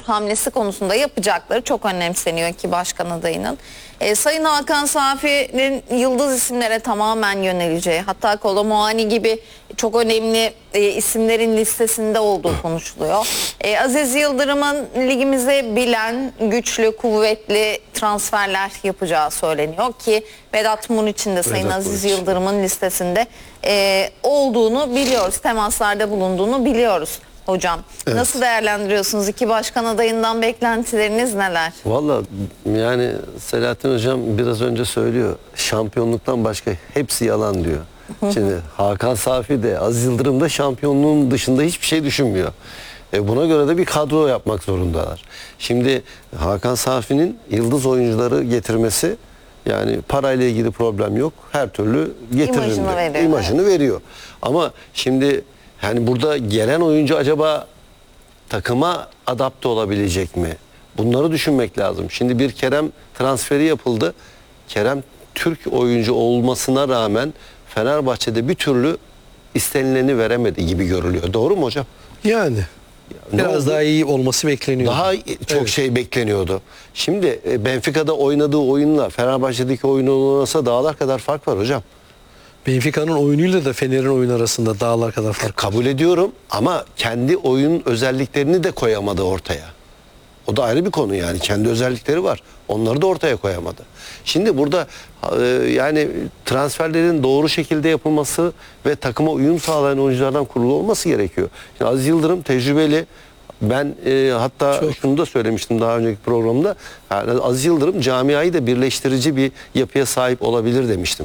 hamlesi konusunda yapacakları çok önemseniyor ki başkan adayının. Sayın Hakan Safi'nin yıldız isimlere tamamen yöneleceği, hatta Kolo Muani gibi çok önemli isimlerin listesinde olduğu konuşuluyor. Aziz Yıldırım'ın ligimize bilen, güçlü, kuvvetli transferler yapacağı söyleniyor ki Vedat Muriç'in de Sayın Aziz Yıldırım'ın listesinde olduğunu biliyoruz. Temaslarda bulunduğunu biliyoruz. Hocam nasıl değerlendiriyorsunuz? İki başkan adayından beklentileriniz neler? Valla yani Selahattin Hocam biraz önce söylüyor. Şampiyonluktan başka hepsi yalan diyor. Şimdi Hakan Safi de Aziz Yıldırım da şampiyonluğun dışında hiçbir şey düşünmüyor. Buna göre de bir kadro yapmak zorundalar. Şimdi Hakan Safi'nin yıldız oyuncuları getirmesi, yani parayla ilgili problem yok. Her türlü getiririm. İmajını veriyor. Ama şimdi yani burada gelen oyuncu acaba takıma adapte olabilecek mi? Bunları düşünmek lazım. Şimdi bir Kerem transferi yapıldı. Kerem Türk oyuncu olmasına rağmen Fenerbahçe'de bir türlü istenileni veremedi gibi görülüyor. Doğru mu hocam? Yani biraz daha iyi olması bekleniyor. Daha çok şey bekleniyordu. Şimdi Benfica'da oynadığı oyunla Fenerbahçe'deki oyunu oynasa dağlar kadar fark var hocam. Benfica'nın oyunuyla da Fener'in oyun arasında dağlar kadar fark. Kabul ediyorum ama kendi oyun özelliklerini de koyamadı ortaya. O da ayrı bir konu yani. Kendi özellikleri var. Onları da ortaya koyamadı. Şimdi burada yani transferlerin doğru şekilde yapılması ve takıma uyum sağlayan oyunculardan kurulu olması gerekiyor. Şimdi Aziz Yıldırım tecrübeli. Ben hatta şunu da söylemiştim daha önceki programda. Yani Aziz Yıldırım camiayı da birleştirici bir yapıya sahip olabilir demiştim.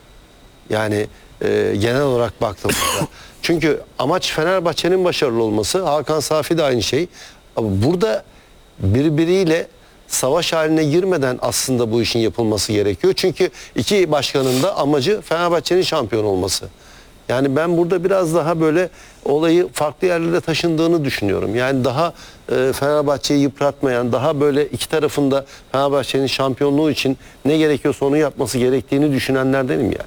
Yani genel olarak baktığımızda. Çünkü amaç Fenerbahçe'nin başarılı olması. Hakan Safi de aynı şey. Ama burada birbiriyle savaş haline girmeden aslında bu işin yapılması gerekiyor. Çünkü iki başkanın da amacı Fenerbahçe'nin şampiyon olması. Yani ben burada biraz daha böyle olayı farklı yerlere taşındığını düşünüyorum. Yani daha Fenerbahçe'yi yıpratmayan, daha böyle iki tarafında Fenerbahçe'nin şampiyonluğu için ne gerekiyorsa onu yapması gerektiğini düşünenlerdenim yani.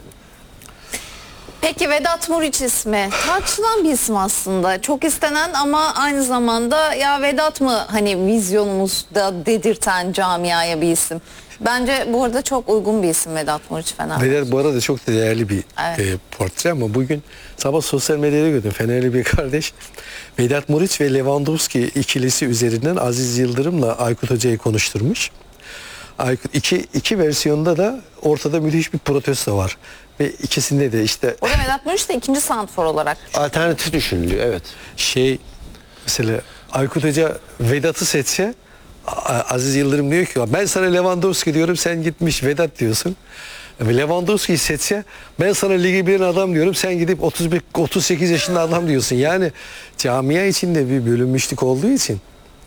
Peki Vedat Muriç ismi tartışılan bir isim aslında. Çok istenen ama aynı zamanda ya Vedat mı hani vizyonumuzda dedirten camiaya bir isim. Bence bu arada çok uygun bir isim Vedat Muriç Fenerbahçe. Vedat bu arada çok değerli bir portre ama bugün sabah sosyal medyada gördüm. Fenerli bir kardeş Vedat Muriç ve Lewandowski ikilisi üzerinden Aziz Yıldırım'la Aykut Hoca'yı konuşturmuş. Aykut iki versiyonda da ortada müthiş bir protesto var. Ve ikisinde de işte... Orada Vedat Muriç de ikinci santrfor olarak alternatif düşünülüyor, evet. Mesela Aykut Hoca Vedat'ı seçse Aziz Yıldırım diyor ki ben sana Lewandowski diyorum, sen gitmiş Vedat diyorsun. Lewandowski'yi seçse ben sana ligi bilen adam diyorum, sen gidip 38 yaşında adam diyorsun. Yani camia içinde bir bölünmüşlük olduğu için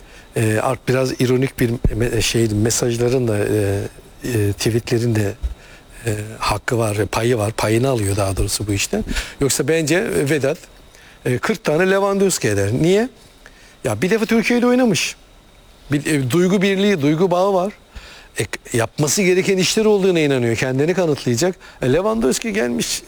biraz ironik bir mesajların da tweetlerin de hakkı var, payı var, payını alıyor daha doğrusu bu işten. Yoksa bence Vedat 40 tane Lewandowski eder. Niye? Ya bir defa Türkiye'de oynamış. Bir duygu birliği, duygu bağı var. Yapması gereken işler olduğuna inanıyor. Kendini kanıtlayacak. Lewandowski gelmiş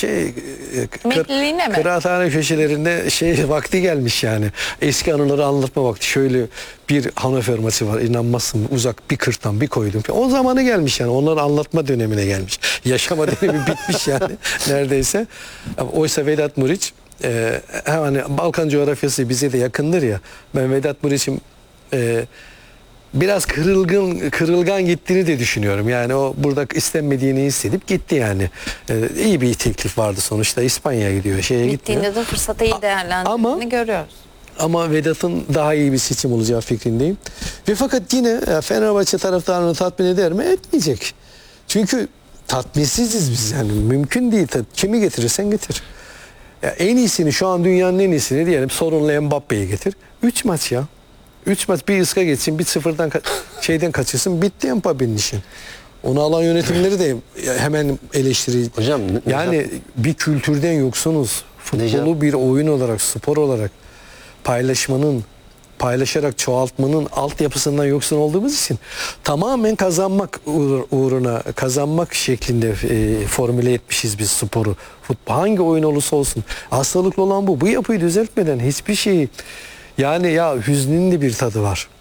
kıraathane köşelerinde vakti gelmiş yani. Eski anıları anlatma vakti. Şöyle bir hanımefendi maçı var. İnanmazsın, uzak bir kırktan bir koydum. O zamanı gelmiş yani. Onları anlatma dönemine gelmiş. Yaşama dönemi bitmiş yani neredeyse. Oysa Vedat Muriç hani Balkan coğrafyası bize de yakındır ya. Ben Vedat Muriç'in biraz kırılgan gittiğini de düşünüyorum. Yani o burada istenmediğini hissedip gitti yani. İyi bir teklif vardı sonuçta. İspanya'ya gidiyor. Gittiğinde de fırsatı iyi değerlendirdiğini görüyoruz. Ama Vedat'ın daha iyi bir seçim olacağı fikrindeyim. Ve fakat yine Fenerbahçe taraftarını tatmin eder mi? Etmeyecek. Çünkü tatminsiziz biz yani. Mümkün değil. Kimi getirirsen getir. Ya en iyisini, şu an dünyanın en iyisini diyelim sorunlu Mbappe'yi getir. 3 maç ya. 3 maç bir ıska geçsin, bir sıfırdan kaçırsın, bitti Mbappe'nin işi. Onu alan yönetimleri de hemen eleştiri. Hocam yani bir kültürden yoksunuz. Futbolu bir oyun olarak, spor olarak paylaşmanın, paylaşarak çoğaltmanın altyapısından yoksun olduğumuz için tamamen kazanmak uğruna, kazanmak şeklinde formüle etmişiz biz sporu. Futbol hangi oyun olursa olsun. Hastalıklı olan bu. Bu yapıyı düzeltmeden hiçbir şeyi, yani ya hüznün de bir tadı var.